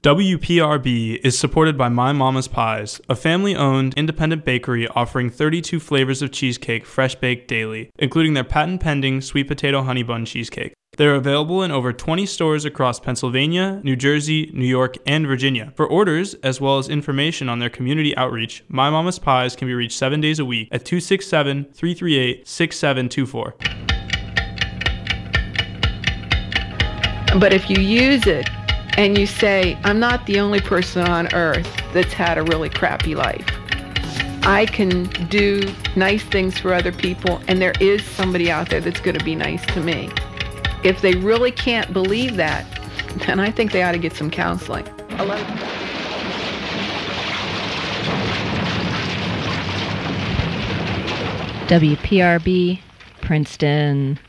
WPRB is supported by My Mama's Pies, a family-owned independent bakery offering 32 flavors of cheesecake fresh baked daily, including their patent-pending sweet potato honey bun cheesecake. They're available in over 20 stores across Pennsylvania, New Jersey, New York, and Virginia. For orders, as well as information on their community outreach, My Mama's Pies can be reached 7 days a week at 267-338-6724. But if you use it and you say, I'm not the only person on earth that's had a really crappy life. I can do nice things for other people, and there is somebody out there that's going to be nice to me. If they really can't believe that, then I think they ought to get some counseling. WPRB, Princeton.